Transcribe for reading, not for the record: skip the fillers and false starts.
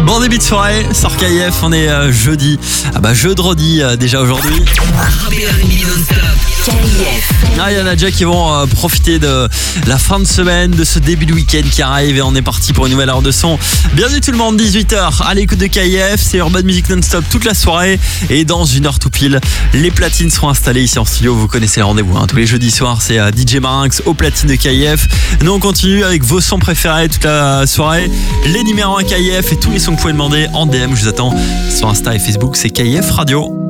Bon début de soirée sur KIF, on est jeudi. Jeudi déjà aujourd'hui. Il y en a déjà qui vont profiter de la fin de semaine, de ce début de week-end qui arrive et on est parti pour une nouvelle heure de son. Bienvenue tout le monde, 18h à l'écoute de KIF, c'est Urban Music Non-Stop toute la soirée et dans une heure tout pile, les platines seront installées ici en studio, vous connaissez le rendez-vous, tous les jeudis soirs c'est DJ Marinx aux platines de KIF. Nous on continue avec vos sons préférés toute la soirée, les numéros 1 KIF et tous les sons que vous pouvez demander en DM, je vous attends sur Insta et Facebook, c'est KIF Radio.